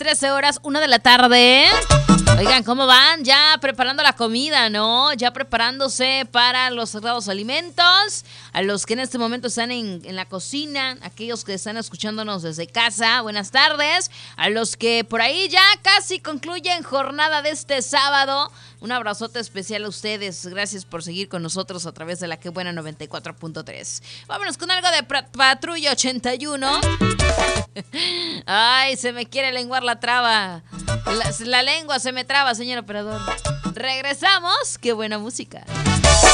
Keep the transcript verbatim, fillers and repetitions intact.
trece horas, una de la tarde. Oigan, ¿cómo van? Ya preparando la comida, ¿no? Ya preparándose para los sagrados alimentos. A los que en este momento están en, en la cocina, aquellos que están escuchándonos desde casa, buenas tardes. A los que por ahí ya casi concluyen jornada de este sábado, un abrazote especial a ustedes. Gracias por seguir con nosotros a través de la Que Buena noventa y cuatro punto tres. Vámonos con algo de pra- Patrulla ochenta y uno. Ay, se me quiere lenguar la traba. La, la lengua se me traba, señor operador. Regresamos. Qué buena música.